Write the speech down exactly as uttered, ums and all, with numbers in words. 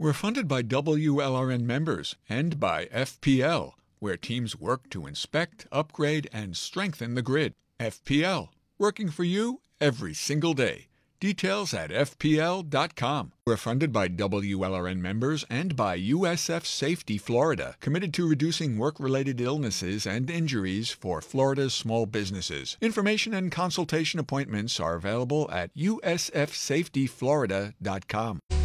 We're funded by W L R N members and by F P L, where teams work to inspect, upgrade, and strengthen the grid. F P L, working for you every single day. Details at F P L dot com. We're funded by W L R N members and by U S F Safety Florida, committed to reducing work-related illnesses and injuries for Florida's small businesses. Information and consultation appointments are available at U S F safety florida dot com.